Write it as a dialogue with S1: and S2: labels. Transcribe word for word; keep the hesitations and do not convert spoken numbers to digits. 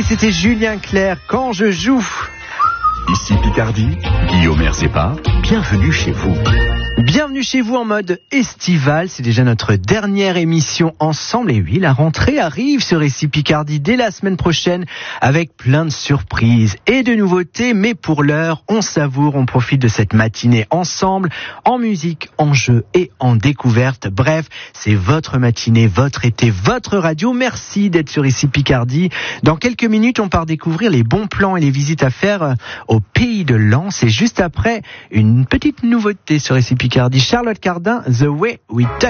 S1: c'était Julien Clerc, Quand je joue.
S2: Ici Picardie, Guillaume Herzépa, bienvenue chez vous.
S1: Bienvenue chez vous en mode estival, c'est déjà notre dernière émission ensemble et oui, la rentrée arrive sur Ici Picardie dès la semaine prochaine avec plein de surprises et de nouveautés, mais pour l'heure, on savoure, on profite de cette matinée ensemble, en musique, en jeu et en découverte. Bref, c'est votre matinée, votre été, votre radio. Merci d'être sur Ici Picardie. Dans quelques minutes, on part découvrir les bons plans et les visites à faire au pays de Lens et juste après, une petite nouveauté sur Ici Picardie. Charlotte Cardin, The Way We Touch.